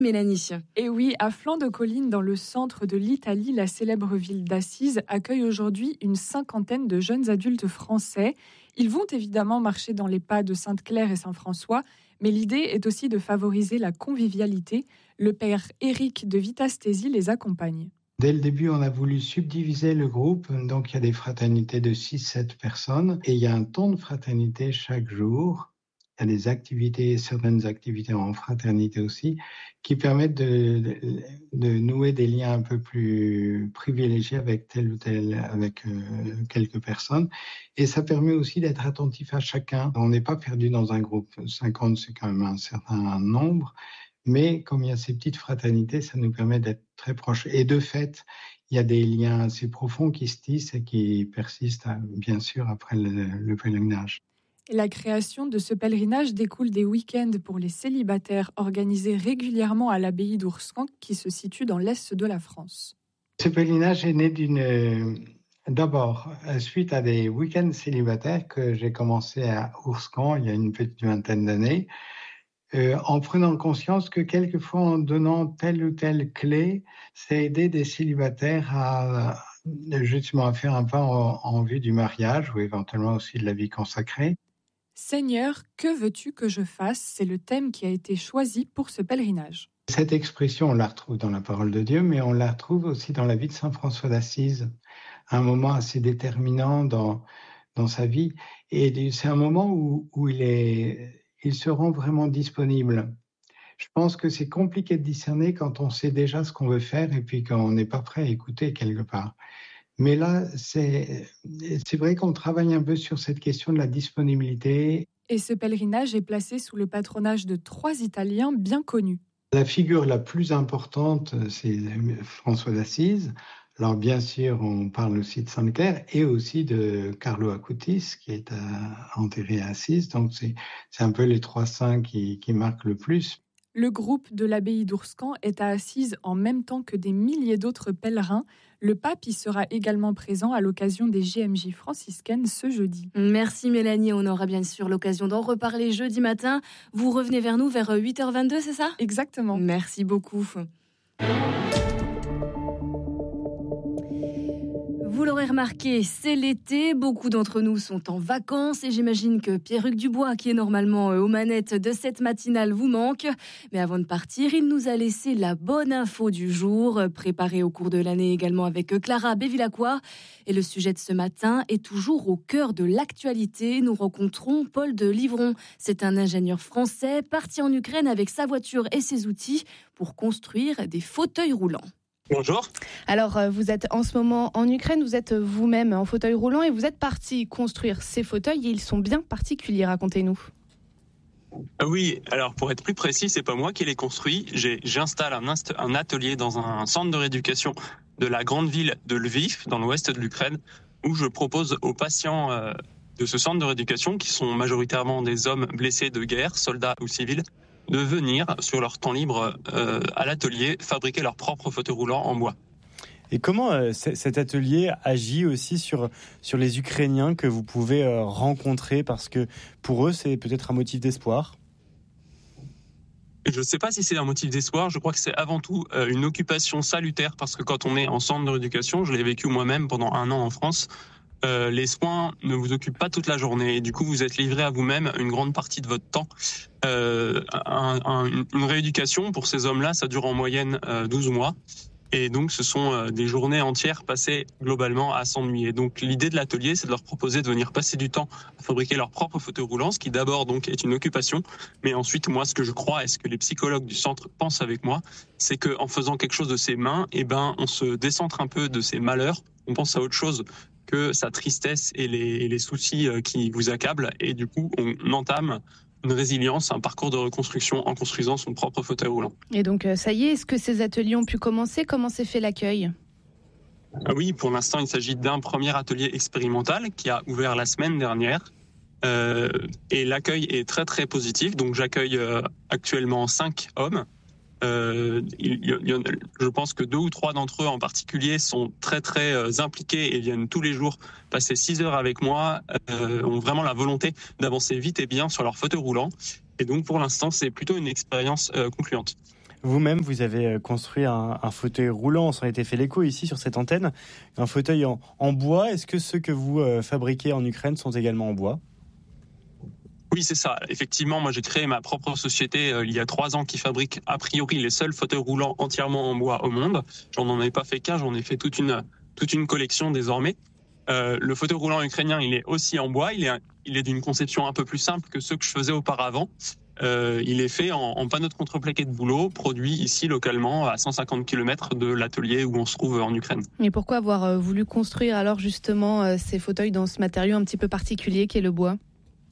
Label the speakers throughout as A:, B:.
A: Mélanie.
B: Et oui, à flanc de colline, dans le centre de l'Italie, la célèbre ville d'Assise accueille aujourd'hui une cinquantaine de jeunes adultes français. Ils vont évidemment marcher dans les pas de Sainte-Claire et Saint-François, mais l'idée est aussi de favoriser la convivialité. Le père Éric de Vitastésie les accompagne.
C: Dès le début, on a voulu subdiviser le groupe. Donc, il y a des fraternités de 6-7 personnes et il y a un temps de fraternité chaque jour. Il y a des activités, certaines activités en fraternité aussi, qui permettent de nouer des liens un peu plus privilégiés avec tel ou tel, avec quelques personnes. Et ça permet aussi d'être attentif à chacun. On n'est pas perdu dans un groupe. 50, c'est quand même un certain nombre. Mais comme il y a ces petites fraternités, ça nous permet d'être très proches. Et de fait, il y a des liens assez profonds qui se tissent et qui persistent, bien sûr, après le pèlerinage.
B: La création de ce pèlerinage découle des week-ends pour les célibataires organisés régulièrement à l'abbaye d'Ourscan qui se situe dans l'est de la France.
C: Ce pèlerinage est né d'abord, suite à des week-ends célibataires que j'ai commencé à Ourscan il y a une petite vingtaine d'années, en prenant conscience que quelquefois en donnant telle ou telle clé, ça aidait des célibataires à justement à faire un pas en vue du mariage ou éventuellement aussi de la vie consacrée.
B: Seigneur, que veux-tu que je fasse ? C'est le thème qui a été choisi pour ce pèlerinage.
C: Cette expression, on la retrouve dans la parole de Dieu, mais on la retrouve aussi dans la vie de saint François d'Assise, un moment assez déterminant dans sa vie. Et c'est un moment où il se rend vraiment disponible. Je pense que c'est compliqué de discerner quand on sait déjà ce qu'on veut faire et puis qu'on n'est pas prêt à écouter quelque part. Mais là, c'est vrai qu'on travaille un peu sur cette question de la disponibilité.
B: Et ce pèlerinage est placé sous le patronage de 3 Italiens bien connus.
C: La figure la plus importante, c'est François d'Assise. Alors bien sûr, on parle aussi de Sainte-Claire et aussi de Carlo Acutis, qui est enterré à Assise. Donc c'est un peu les 3 saints qui marquent le plus.
B: Le groupe de l'abbaye d'Ourscan est à Assise en même temps que des milliers d'autres pèlerins. Le pape y sera également présent à l'occasion des JMJ franciscaines ce jeudi.
A: Merci Mélanie, on aura bien sûr l'occasion d'en reparler jeudi matin. Vous revenez vers nous vers 8h22, c'est ça ?
B: Exactement.
A: Merci beaucoup. Vous l'aurez remarqué, c'est l'été, beaucoup d'entre nous sont en vacances et j'imagine que Pierre-Hugues Dubois, qui est normalement aux manettes de cette matinale, vous manque. Mais avant de partir, il nous a laissé la bonne info du jour, préparée au cours de l'année également avec Clara Bévilacqua. Et le sujet de ce matin est toujours au cœur de l'actualité. Nous rencontrons Paul de Livron. C'est un ingénieur français parti en Ukraine avec sa voiture et ses outils pour construire des fauteuils roulants.
D: Bonjour.
E: Alors, vous êtes en ce moment en Ukraine, vous êtes vous-même en fauteuil roulant et vous êtes parti construire ces fauteuils et ils sont bien particuliers, racontez-nous.
D: Oui, alors pour être plus précis, c'est pas moi qui les construis. J'installe un atelier dans un centre de rééducation de la grande ville de Lviv, dans l'ouest de l'Ukraine, où je propose aux patients de ce centre de rééducation, qui sont majoritairement des hommes blessés de guerre, soldats ou civils, de venir, sur leur temps libre, à l'atelier, fabriquer leur propre fauteuil roulant en bois.
F: Et comment cet atelier agit aussi sur les Ukrainiens que vous pouvez rencontrer ? Parce que pour eux, c'est peut-être un motif d'espoir.
D: Je ne sais pas si c'est un motif d'espoir, je crois que c'est avant tout une occupation salutaire, parce que quand on est en centre de rééducation, je l'ai vécu moi-même pendant 1 an en France, les soins ne vous occupent pas toute la journée et du coup vous êtes livré à vous-même une grande partie de votre temps. Une rééducation pour ces hommes-là, ça dure en moyenne 12 mois et donc ce sont des journées entières passées globalement à s'ennuyer. Donc l'idée de l'atelier, c'est de leur proposer de venir passer du temps à fabriquer leur propre fauteuil roulant, ce qui d'abord donc est une occupation, mais ensuite moi ce que je crois et ce que les psychologues du centre pensent avec moi, c'est que en faisant quelque chose de ses mains, on se décentre un peu de ses malheurs, on pense à autre chose que sa tristesse et les soucis qui vous accablent et du coup on entame une résilience, un parcours de reconstruction en construisant son propre fauteuil roulant.
E: Et donc ça y est, est-ce que ces ateliers ont pu commencer ? Comment s'est fait l'accueil ?
D: Oui, pour l'instant il s'agit d'un premier atelier expérimental qui a ouvert la semaine dernière et l'accueil est très très positif, donc j'accueille actuellement 5 hommes. Je pense que 2 ou 3 d'entre eux en particulier sont très très impliqués et viennent tous les jours passer 6 heures avec moi, ont vraiment la volonté d'avancer vite et bien sur leur fauteuil roulant. Et donc pour l'instant, c'est plutôt une expérience concluante.
F: Vous-même, vous avez construit un fauteuil roulant, on s'en était fait l'écho ici sur cette antenne, un fauteuil en bois. Est-ce que ceux que vous fabriquez en Ukraine sont également en bois ?
D: Oui, c'est ça. Effectivement, moi j'ai créé ma propre société il y a 3 ans qui fabrique a priori les seuls fauteuils roulants entièrement en bois au monde. J'en ai pas fait qu'un, j'en ai fait toute une collection désormais. Le fauteuil roulant ukrainien, il est aussi en bois. Il est d'une conception un peu plus simple que ceux que je faisais auparavant. Il est fait en panneaux de contreplaqué de bouleau, produit ici localement à 150 km de l'atelier où on se trouve en Ukraine.
E: Et pourquoi avoir voulu construire alors justement ces fauteuils dans ce matériau un petit peu particulier qu'est le bois ?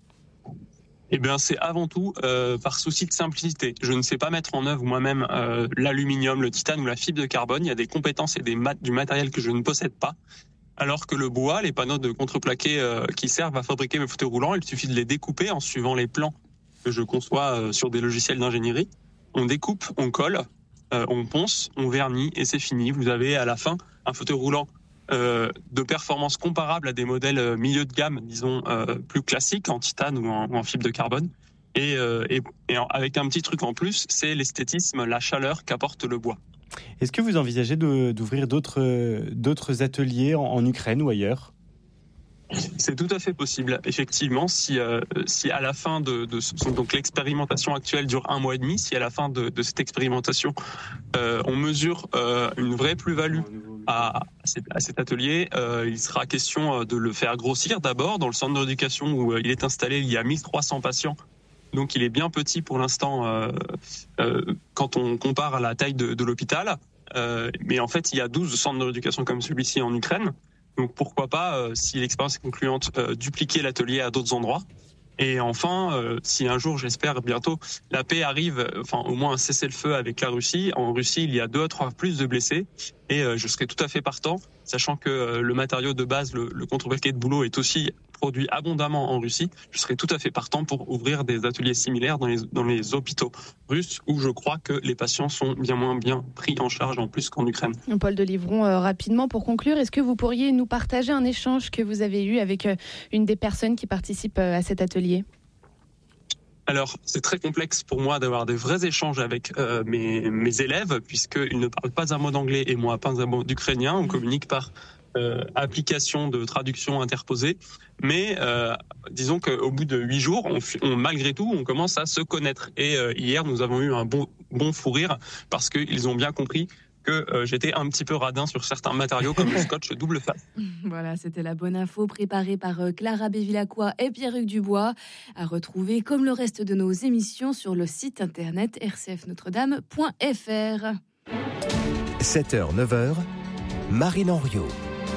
D: Eh bien, c'est avant tout par souci de simplicité. Je ne sais pas mettre en œuvre moi-même l'aluminium, le titane ou la fibre de carbone. Il y a des compétences et du matériel que je ne possède pas. Alors que le bois, les panneaux de contreplaqué qui servent à fabriquer mes fauteuils roulants, il suffit de les découper en suivant les plans que je conçois sur des logiciels d'ingénierie. On découpe, on colle, on ponce, on vernit et c'est fini. Vous avez à la fin un fauteuil roulant de performance comparable à des modèles milieu de gamme, disons plus classiques en titane ou en fibre de carbone. Et avec un petit truc en plus, c'est l'esthétisme, la chaleur qu'apporte le bois.
F: Est-ce que vous envisagez d'ouvrir d'autres ateliers en Ukraine ou ailleurs ?
D: C'est tout à fait possible. Effectivement, si à la fin donc l'expérimentation actuelle dure 1 mois et demi, si à la fin de cette expérimentation, on mesure une vraie plus-value à cet atelier, il sera question de le faire grossir d'abord dans le centre d'éducation où il est installé. Il y a 1300 patients. Donc il est bien petit pour l'instant quand on compare à la taille de l'hôpital. Mais en fait, il y a 12 centres d'éducation comme celui-ci en Ukraine. Donc pourquoi pas, si l'expérience est concluante, dupliquer l'atelier à d'autres endroits. Et enfin, si un jour, j'espère bientôt, la paix arrive, enfin au moins un cessez-le-feu avec la Russie. En Russie, il y a 2 à 3 fois plus de blessés. Et je serai tout à fait partant, sachant que le matériau de base, le contreplaqué de bouleau, est aussi produit abondamment en Russie. Je serai tout à fait partant pour ouvrir des ateliers similaires dans les hôpitaux russes, où je crois que les patients sont bien moins bien pris en charge en plus qu'en Ukraine.
E: Paul Delivron, rapidement pour conclure, est-ce que vous pourriez nous partager un échange que vous avez eu avec une des personnes qui participent à cet atelier ?
D: Alors, c'est très complexe pour moi d'avoir des vrais échanges avec mes élèves, puisqu'ils ne parlent pas un mot d'anglais et moi pas un mot d'ukrainien. On communique par application de traduction interposée. Mais disons qu'au bout de 8 jours, malgré tout, on commence à se connaître. Et hier, nous avons eu un bon fou rire parce qu'ils ont bien compris que j'étais un petit peu radin sur certains matériaux comme le scotch double face.
A: Voilà, c'était la bonne info préparée par Clara Bévilacqua et Pierre-Hugues Dubois, à retrouver comme le reste de nos émissions sur le site internet rcfnotredame.fr.
G: 7h, 9h, Marine Henriot.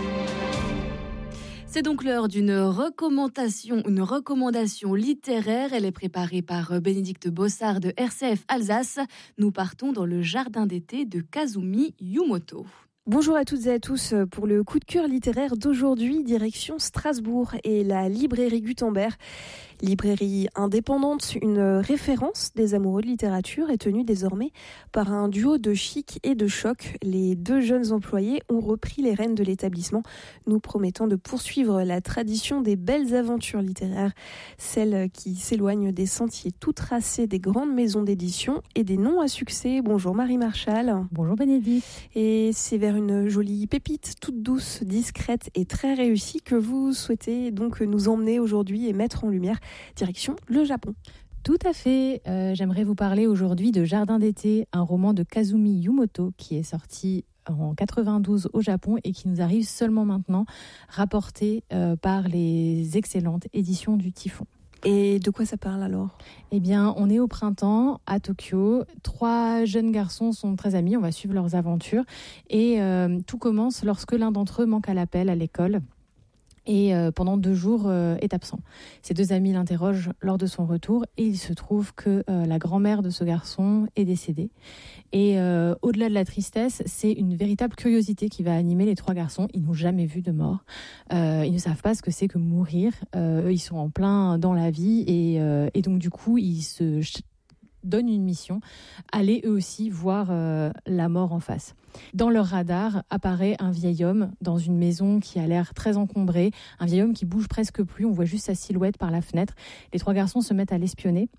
A: C'est donc l'heure d'une recommandation littéraire. Elle est préparée par Bénédicte Bossard de RCF Alsace. Nous partons dans le jardin d'été de Kazumi Yumoto.
H: Bonjour à toutes et à tous. Pour le coup de cœur littéraire d'aujourd'hui, direction Strasbourg et la librairie Gutenberg. Librairie indépendante, une référence des amoureux de littérature est tenue désormais par un duo de chic et de choc. Les 2 jeunes employés ont repris les rênes de l'établissement, nous promettant de poursuivre la tradition des belles aventures littéraires, celles qui s'éloignent des sentiers tout tracés des grandes maisons d'édition et des noms à succès. Bonjour Marie Marchal.
I: Bonjour Bénédicte.
H: Et c'est vers une jolie pépite toute douce, discrète et très réussie que vous souhaitez donc nous emmener aujourd'hui et mettre en lumière. Direction le Japon.
I: Tout à fait. J'aimerais vous parler aujourd'hui de Jardin d'été, un roman de Kazumi Yumoto qui est sorti en 92 au Japon et qui nous arrive seulement maintenant, rapporté par les excellentes éditions du Typhon.
H: Et de quoi ça parle alors ?
I: Eh bien, on est au printemps à Tokyo. 3 jeunes garçons sont très amis. On va suivre leurs aventures. Et tout commence lorsque l'un d'entre eux manque à l'appel à l'école. Et pendant 2 jours est absent. Ses 2 amis l'interrogent lors de son retour et il se trouve que la grand-mère de ce garçon est décédée. Et au-delà de la tristesse, c'est une véritable curiosité qui va animer les 3 garçons. Ils n'ont jamais vu de mort. Ils ne savent pas ce que c'est que mourir. Ils sont en plein dans la vie et donc du coup, ils se donnent une mission, aller eux aussi voir la mort en face. Dans leur radar apparaît un vieil homme dans une maison qui a l'air très encombrée, un vieil homme qui bouge presque plus, on voit juste sa silhouette par la fenêtre. Les 3 garçons se mettent à l'espionner.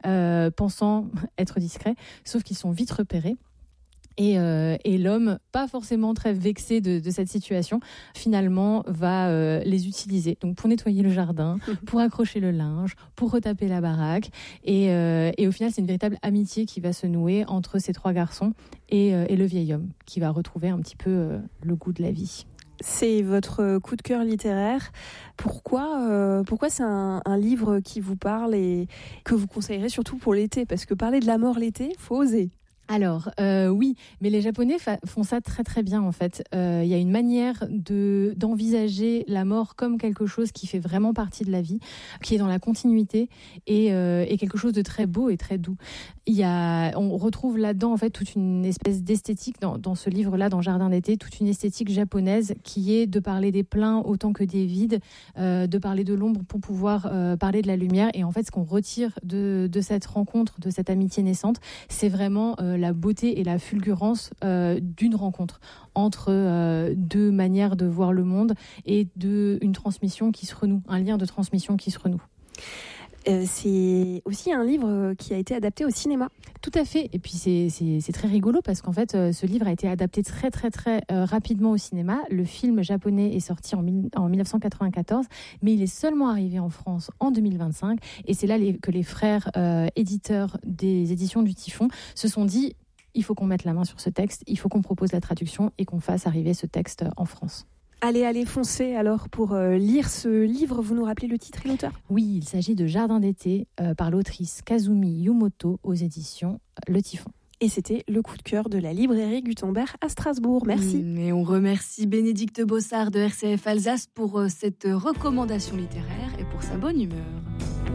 I: pensant être discrets, sauf qu'ils sont vite repérés. Et l'homme, pas forcément très vexé de cette situation, finalement va les utiliser. Donc pour nettoyer le jardin, pour accrocher le linge, pour retaper la baraque. Et au final, c'est une véritable amitié qui va se nouer entre ces 3 garçons et le vieil homme, qui va retrouver un petit peu le goût de la vie.
H: C'est votre coup de cœur littéraire. Pourquoi c'est un livre qui vous parle et que vous conseillerez surtout pour l'été ? Parce que parler de la mort l'été, faut oser.
I: Alors, oui, mais les Japonais font ça très très bien en fait. Il y a une manière d'envisager la mort comme quelque chose qui fait vraiment partie de la vie, qui est dans la continuité et quelque chose de très beau et très doux. On retrouve là-dedans en fait toute une espèce d'esthétique dans ce livre-là, dans Jardin d'été, toute une esthétique japonaise qui est de parler des pleins autant que des vides, de parler de l'ombre pour pouvoir parler de la lumière. Et en fait, ce qu'on retire de cette rencontre, de cette amitié naissante, c'est vraiment la beauté et la fulgurance d'une rencontre entre 2 manières de voir le monde et une transmission qui se renoue, un lien de transmission qui se renoue.
H: C'est aussi un livre qui a été adapté au cinéma.
I: Tout à fait. Et puis c'est très rigolo parce qu'en fait, ce livre a été adapté très très très rapidement au cinéma. Le film japonais est sorti en 1994, mais il est seulement arrivé en France en 2025. Et c'est là que les frères éditeurs des éditions du Typhon se sont dit il faut qu'on mette la main sur ce texte, il faut qu'on propose la traduction et qu'on fasse arriver ce texte en France.
H: Allez, foncez alors pour lire ce livre. Vous nous rappelez le titre et l'auteur ?
I: Oui, il s'agit de Jardin d'été par l'autrice Kazumi Yumoto aux éditions Le Typhon.
H: Et c'était le coup de cœur de la librairie Gutenberg à Strasbourg. Merci.
A: Et on remercie Bénédicte Bossard de RCF Alsace pour cette recommandation littéraire et pour sa bonne humeur.